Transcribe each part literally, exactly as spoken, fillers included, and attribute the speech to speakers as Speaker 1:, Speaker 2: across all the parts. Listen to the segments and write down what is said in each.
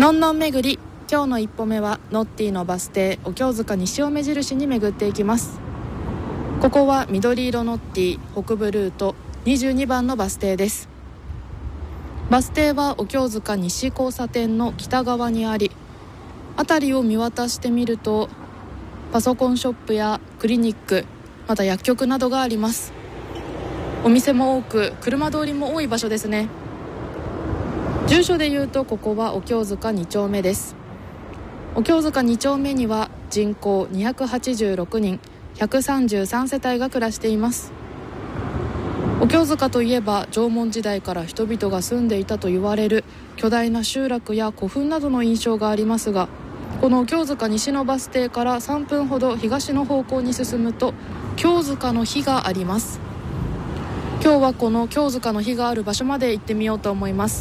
Speaker 1: のんのん巡り、今日の一歩目はノッティのバス停お経塚西を目印に巡っていきます。ここは緑色ノッティ北部ルートにじゅうにばんのバス停です。バス停はお経塚西交差点の北側にあり、辺りを見渡してみるとパソコンショップやクリニック、また薬局などがあります。お店も多く車通りも多い場所ですね。住所でいうとここはお経塚に丁目です。お経塚に丁目には人口にひゃくはちじゅうろくにん、ひゃくさんじゅうさんせたいが暮らしています。お経塚といえば縄文時代から人々が住んでいたと言われる巨大な集落や古墳などの印象がありますが、このお経塚西のバス停からさんぷんほど東の方向に進むと経塚の碑があります。今日はこの経塚の碑がある場所まで行ってみようと思います。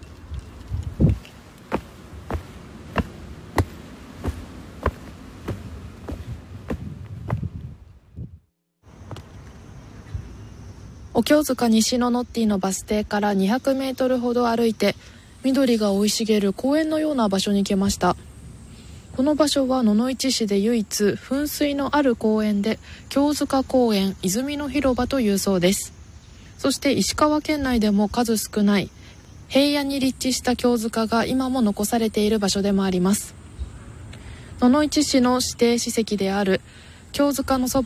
Speaker 1: お経塚西のノッティのバス停からにひゃくメートルほど歩いて緑が生い茂る公園のような場所に来ました。この場所は野々市市で唯一噴水のある公園で、経塚公園泉の広場というそうです。そして石川県内でも数少ない平野に立地した経塚が今も残されている場所でもあります。野々市市の指定史跡である経塚のそば